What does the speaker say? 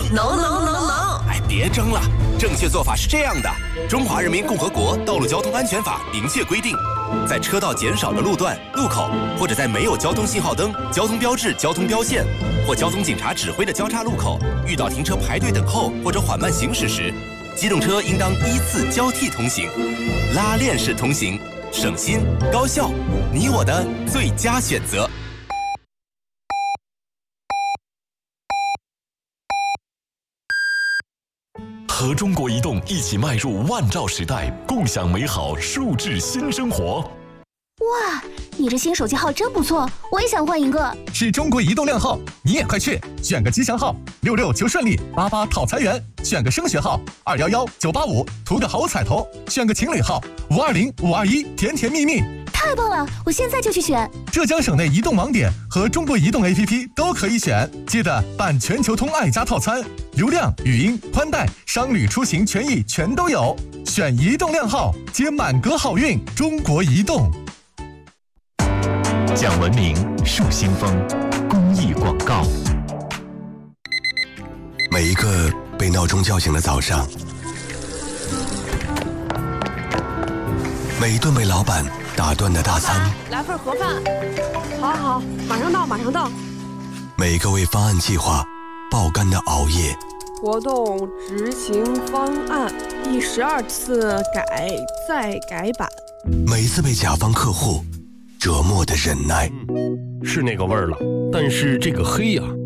能。 哎，别争了，正确做法是这样的：《中华人民共和国道路交通安全法》明确规定，在车道减少的路段、路口，或者在没有交通信号灯、交通标志、交通标线或交通警察指挥的交叉路口，遇到停车排队等候或者缓慢行驶时，机动车应当依次交替通行，拉链式通行，省心高效，你我的最佳选择。 和中国移动一起迈入万兆时代，共享美好数字新生活。 哇，你这新手机号真不错，我也想换一个。 是中国移动靓号，你也快去选个吉祥号，66求顺利，88讨财源；选个升学号，211 985图个好彩头；选个情侣号，520 521甜甜蜜蜜。 太棒了，我现在就去选。 浙江省内移动网点和中国移动 APP 都可以选，记得办全球通爱家套餐，流量、语音、宽带、商旅出行权益全都有。选移动靓号，接满格好运。中国移动。 讲文明，树新风，公益广告。 每一个被闹钟叫醒的早上，每一顿被老板打断的大餐， 来份盒饭。好，马上到。 每一个为方案计划爆肝的熬夜。 活动执行方案第12次改再改版。 每一次被甲方客户折磨的忍耐。 是那个味儿了，但是这个黑呀，